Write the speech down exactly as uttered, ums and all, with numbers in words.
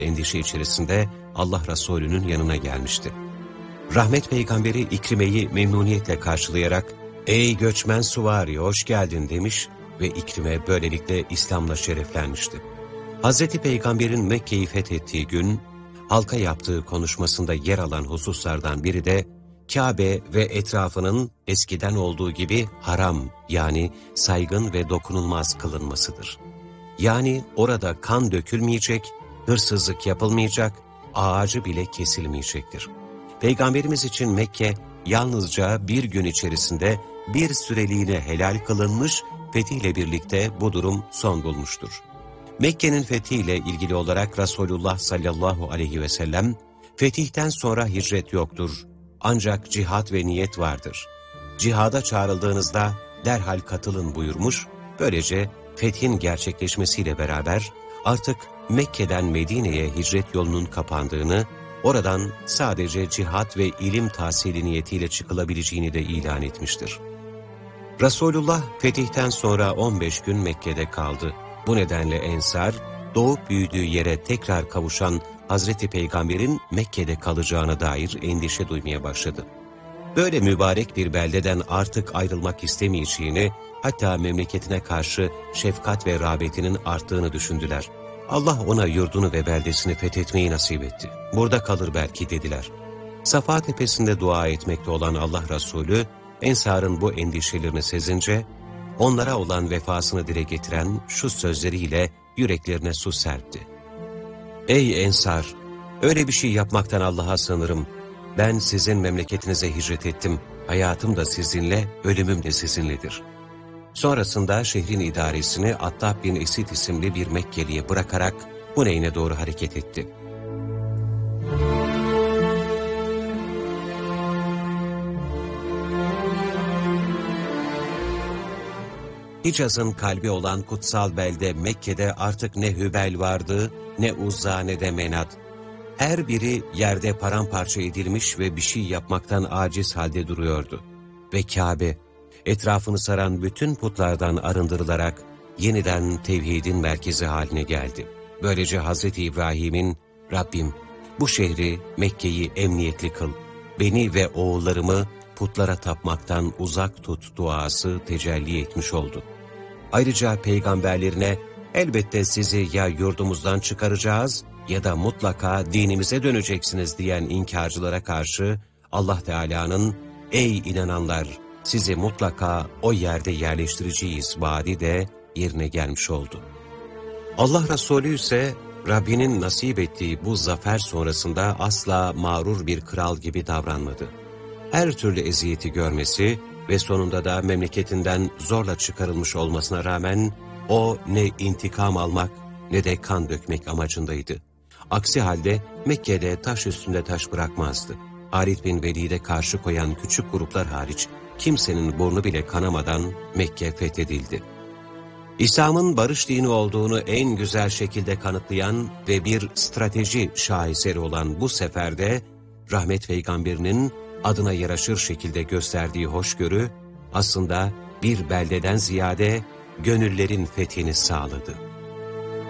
endişe içerisinde Allah Resulü'nün yanına gelmişti. Rahmet peygamberi İkrime'yi memnuniyetle karşılayarak "Ey göçmen suvari hoş geldin" demiş ve İkrime böylelikle İslam'la şereflenmişti. Hazreti Peygamber'in Mekke'yi fethettiği gün, halka yaptığı konuşmasında yer alan hususlardan biri de Kabe ve etrafının eskiden olduğu gibi haram, yani saygın ve dokunulmaz kılınmasıdır. Yani orada kan dökülmeyecek, hırsızlık yapılmayacak, ağacı bile kesilmeyecektir. Peygamberimiz için Mekke yalnızca bir gün içerisinde bir süreliğine helal kılınmış, fethiyle birlikte bu durum son bulmuştur. Mekke'nin fethiyle ilgili olarak Resulullah sallallahu aleyhi ve sellem, fetihten sonra hicret yoktur, ancak cihat ve niyet vardır. Cihada çağrıldığınızda derhal katılın buyurmuş, böylece fethin gerçekleşmesiyle beraber artık Mekke'den Medine'ye hicret yolunun kapandığını, oradan sadece cihat ve ilim tahsili niyetiyle çıkılabileceğini de ilan etmiştir. Resulullah fetihten sonra on beş gün Mekke'de kaldı. Bu nedenle Ensar, doğup büyüdüğü yere tekrar kavuşan Hazreti Peygamber'in Mekke'de kalacağına dair endişe duymaya başladı. Böyle mübarek bir beldeden artık ayrılmak istemeyeceğini, hatta memleketine karşı şefkat ve rağbetinin arttığını düşündüler. Allah ona yurdunu ve beldesini fethetmeyi nasip etti. Burada kalır belki dediler. Safa tepesinde dua etmekte olan Allah Resulü, Ensar'ın bu endişelerini sezince, onlara olan vefasını dile getiren şu sözleriyle yüreklerine su serpti. Ey Ensar! Öyle bir şey yapmaktan Allah'a sığınırım. Ben sizin memleketinize hicret ettim. Hayatım da sizinle, ölümüm de sizinledir. Sonrasında şehrin idaresini Attab bin Esid isimli bir Mekkeli'ye bırakarak Huneyn'e doğru hareket etti. Hicaz'ın kalbi olan kutsal belde Mekke'de artık ne Hübel vardı, ne Uzza ne de Menat. Her biri yerde paramparça edilmiş ve bir şey yapmaktan aciz halde duruyordu. Ve Kabe, etrafını saran bütün putlardan arındırılarak yeniden tevhidin merkezi haline geldi. Böylece Hazreti İbrahim'in "Rabbim, bu şehri, Mekke'yi emniyetli kıl, beni ve oğullarımı putlara tapmaktan uzak tut" duası tecelli etmiş oldu. Ayrıca peygamberlerine "Elbette sizi ya yurdumuzdan çıkaracağız ya da mutlaka dinimize döneceksiniz" diyen inkarcılara karşı Allah Teala'nın "Ey inananlar, sizi mutlaka o yerde yerleştireceğiz" vaadi de yerine gelmiş oldu. Allah Resulü ise Rabbinin nasip ettiği bu zafer sonrasında asla mağrur bir kral gibi davranmadı. Her türlü eziyeti görmesi ve sonunda da memleketinden zorla çıkarılmış olmasına rağmen o ne intikam almak ne de kan dökmek amacındaydı. Aksi halde Mekke'de taş üstünde taş bırakmazdı. Halid bin Velid'e karşı koyan küçük gruplar hariç kimsenin burnu bile kanamadan Mekke fethedildi. İslam'ın barış dini olduğunu en güzel şekilde kanıtlayan ve bir strateji şaheseri olan bu seferde Rahmet Peygamberinin adına yaraşır şekilde gösterdiği hoşgörü aslında bir beldeden ziyade gönüllerin fethini sağladı.